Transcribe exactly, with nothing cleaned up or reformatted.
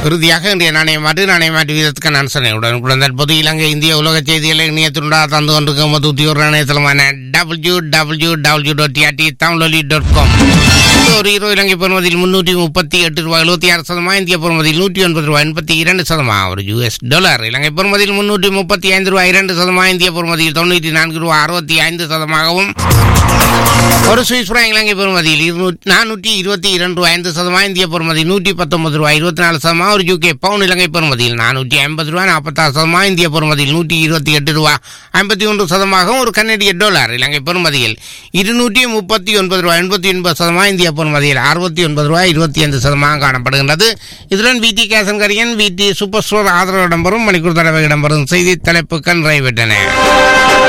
இறுதியாக இன்றைய நாணய மாற்று நாணய மாற்று வீதத்துக்கு நான் சொன்னேன் உடன் தற்போது இலங்கை இந்திய உலக செய்திகளை இணையத்துண்டா தந்து கொண்டிருக்கும் உத்தியோக இணையதளமான W W W dot TRT தமிழொலி டாட் காம். ஒரு ஹீரோ இலங்கை பெறுமதியில் முன்னூற்றி முப்பத்தி எட்டு ரூபாய் எழுபத்தி ஆறு சதமா, இந்திய பெறுமதியில் நூற்றி ஒன்பது ரூபாய் எண்பத்தி இரண்டு சதமா. ஒரு யூஎஸ் டாலர் இலங்கை பெறுமதியில் முன்னூற்றி முப்பத்தி ஐந்து ரூபாய் இரண்டு சதமா, இந்திய பெறுமதியில் தொண்ணூற்றி நான்கு ரூபாய் அறுபத்தி ஐந்து சதமாகவும். ஒரு சுவிஸ் பிராங்க் இலங்கை பெறுமதியில் நானூற்றி இருபத்தி இரண்டு ரூபாய் ஐந்து சதமா, இந்திய பெறுமதி நூற்றி பத்தொன்பது ரூபாய் இருபத்தி நாலு சதமா. ஒரு யூகே பவுன் இலங்கை பெறுமதியில் நானூற்றி ஐம்பது ரூபாய் நாற்பத்தாறு சதமா, இந்திய பெறுமதியில் நூற்றி இருபத்தி எட்டு ரூபாய் ஐம்பத்தி ஒன்று சதமாகவும். ஒரு கனடிய டாலர் இலங்கை பெறுமதியில் இருநூற்றி முப்பத்தி ஒன்பது ரூபாய் எண்பத்தி ஒன்பது சதமா, இந்திய பெறுமதியில் அறுபத்தி ஒன்பது ரூபாய் இருபத்தி ஐந்து சதமாக காணப்படுகின்றது. இதுடன் விடி கேசன் கரியன் விடி சூப்பர் ஸ்டோர் ஆதரவு இடம்பெறும் மணிக்கூர் தடவை இடம்பெறும் செய்தி தலைப்புகள் நிறைவேற்றன.